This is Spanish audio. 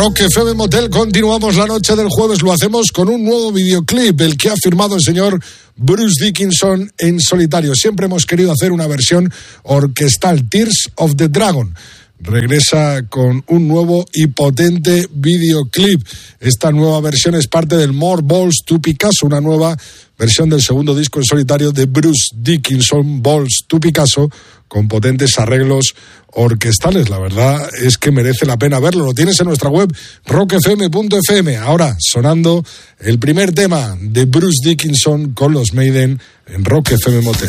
Rock FM Motel, continuamos la noche del jueves, lo hacemos con un nuevo videoclip, el que ha firmado el señor Bruce Dickinson en solitario. Siempre hemos querido hacer una versión orquestal, Tears of the Dragon. Regresa con un nuevo y potente videoclip. Esta nueva versión es parte del More Balls to Picasso, una nueva versión del segundo disco en solitario de Bruce Dickinson, Balls to Picasso, con potentes arreglos orquestales. La verdad es que merece la pena verlo. Lo tienes en nuestra web rockfm.fm. Ahora sonando el primer tema de Bruce Dickinson con los Maiden en Rock FM Motel.